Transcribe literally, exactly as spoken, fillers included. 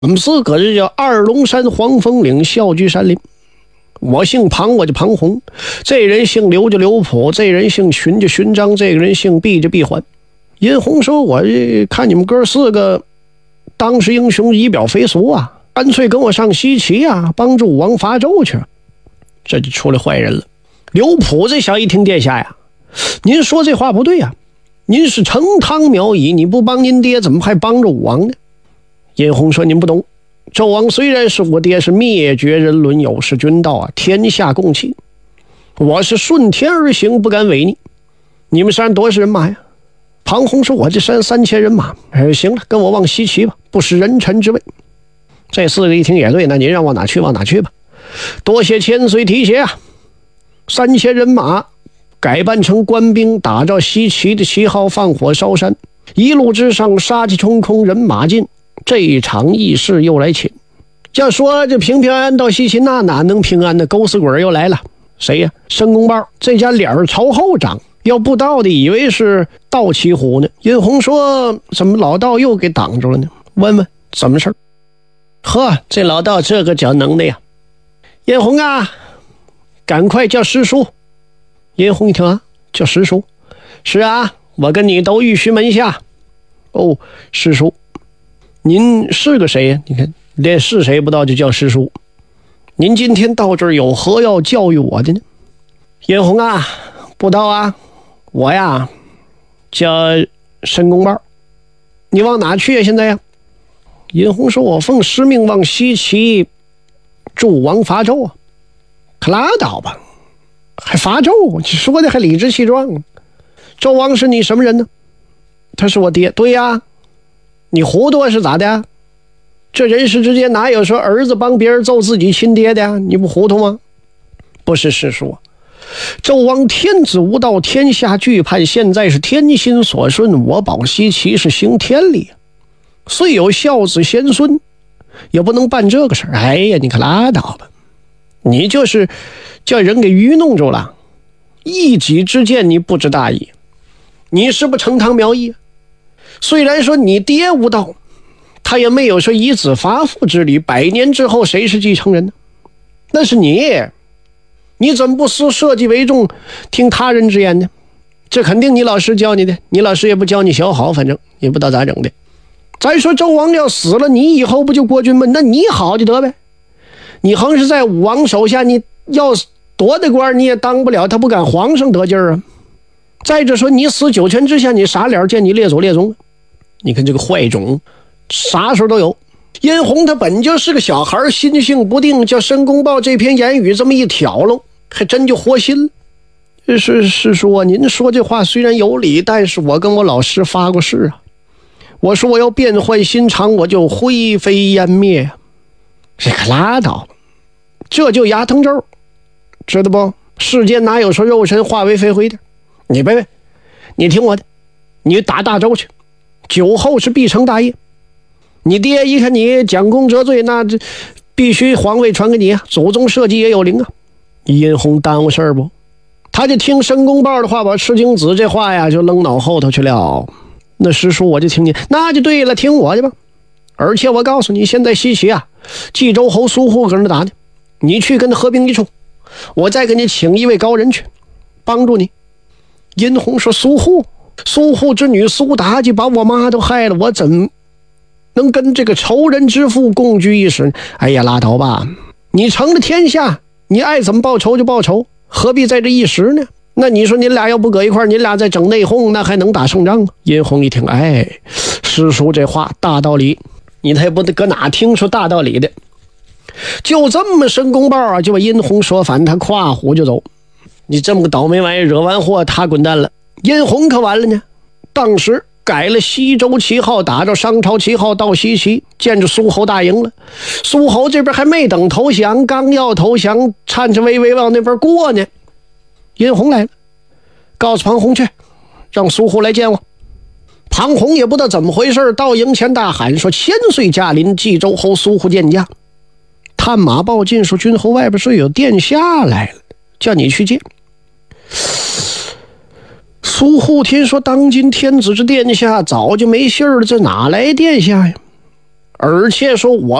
我们四个人叫二龙山黄风岭笑聚山林。我姓庞，我就庞红；这人姓刘就刘普，这人姓荀就荀章，这个人姓毕就毕环。殷红说：“我看你们哥四个当时英雄，仪表非俗啊，干脆跟我上西岐啊，帮助武王伐纣去。”这就出来坏人了。刘普这小一听，殿下呀，您说这话不对呀、啊，您是成汤苗裔，你不帮您爹，怎么还帮着武王呢？殷红说：“您不懂。纣王虽然是我爹，是灭绝人伦，有失君道啊，天下共弃。我是顺天而行，不敢违逆。你们山多少人马呀？”庞红说：“我这山三千人马。哎，行了，跟我往西岐吧，不失人臣之位。”这四个一听也对，那您让往哪去往哪去吧。多谢千岁提携啊！三千人马改扮成官兵，打着西岐的旗号，放火烧山，一路之上杀气冲冲，人马尽。这一场义事又来侵。要说这平平安安到西岐，那哪能平安呢？狗死鬼又来了。谁呀？申公豹。这家脸儿朝后长，要不到的以为是盗骑虎呢。殷红说：“怎么老道又给挡住了呢？问问怎么事？”呵，这老道这个叫能耐呀！殷红啊，赶快叫师叔。殷红一听啊，叫师叔。是啊，我跟你都玉虚门下。哦，师叔。您是个谁呀？你看连是谁不知道就叫师叔。您今天到这儿有何要教育我的呢？殷红啊，不知道啊，我呀叫申公豹。你往哪去呀？现在呀？殷红说：“我奉师命往西岐助武王伐纣啊。”可拉倒吧，还伐纣？你说的还理直气壮。纣王是你什么人呢？他是我爹。对呀。你糊涂是咋的？这人世之间哪有说儿子帮别人揍自己亲爹的呀？你不糊涂吗？不是师叔，纣王天子无道，天下惧叛，现在是天心所顺，我保西岐是行天理，虽有孝子贤孙，也不能办这个事儿。哎呀，你可拉倒吧，你就是叫人给愚弄住了，一己之见你不知大义，你是不成汤苗裔？虽然说你爹无道，他也没有说以子伐父之礼，百年之后谁是继承人呢？那是你，你怎么不思社稷为重，听他人之言呢？这肯定你老师教你的，你老师也不教你小好，反正也不知道咋整的。再说纣王要死了，你以后不就国君吗？那你好就得呗。你横是在武王手下，你要多的官你也当不了，他不敢皇上得劲儿啊。再者说，你死九泉之下，你傻脸见你列祖列宗。你看这个坏种啥时候都有。殷红他本就是个小孩，心性不定，叫申公豹这篇言语这么一挑喽，还真就活心了。是是说，您说这话虽然有理，但是我跟我老师发过誓啊，我说我要变换心肠，我就灰飞烟灭。这可拉倒，这就牙疼咒，知道不？世间哪有说肉身化为飞灰的？你别别，你听我的，你打大周去，酒后是必成大业。你爹一看你蒋公折罪，那这必须皇位传给你啊，祖宗社稷也有灵啊。殷红耽误事儿不？他就听申公豹的话，把赤精子这话呀就扔脑后头去了。那师叔我就听见，那就对了，听我的吧。而且我告诉你，现在西岐啊，冀州侯苏护搁那打呢，你去跟他合兵一处，我再给你请一位高人去帮助你。殷红说：“苏护，苏护之女苏妲己把我妈都害了，我怎能跟这个仇人之父共居一室？哎呀，拉倒吧！你成了天下，你爱怎么报仇就报仇，何必在这一时呢？那你说你俩要不搁一块儿，你俩再整内讧，那还能打胜仗吗？”殷红一听，哎，师叔这话大道理，你他也不得搁哪听出大道理的。就这么申公豹啊，就把殷红说反，他跨虎就走。你这么个倒霉玩意惹完祸，他滚蛋了。殷红可完了呢，当时改了西周旗号，打着商朝旗号到西岐，见着苏侯大营了。苏侯这边还没等投降，刚要投降，颤颤巍巍往那边过呢。殷红来了，告诉庞红去，让苏护来见我。庞红也不知道怎么回事，到营前大喊说：“千岁驾临，冀州侯苏护见驾。”探马报进说：“君侯外边说有殿下来了，叫你去见。”苏护听说当今天子之殿下早就没信儿了，这哪来殿下呀？ 而且说我